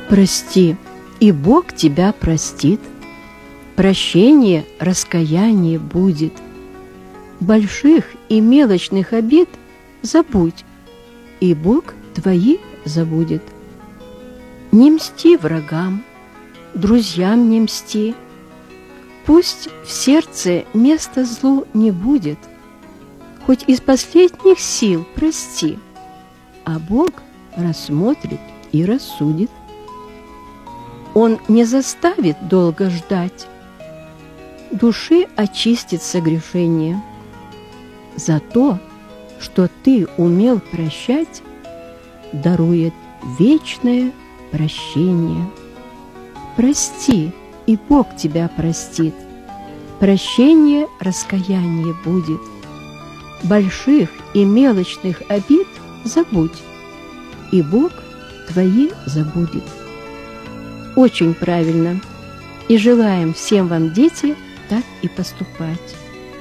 Прости, и Бог тебя простит. Прощение, раскаяние будет. Больших и мелочных обид забудь, и Бог твои забудет. Не мсти врагам, друзьям не мсти. Пусть в сердце места злу не будет. Хоть из последних сил прости, а Бог рассмотрит и рассудит. Он не заставит долго ждать, души очистит согрешение. За то, что ты умел прощать, дарует вечное прощение. Прости, и Бог тебя простит. Прощение, раскаяние будет. Больших и мелочных обид забудь, и Бог твои забудет. Очень правильно. И желаем всем вам, дети, так и поступать.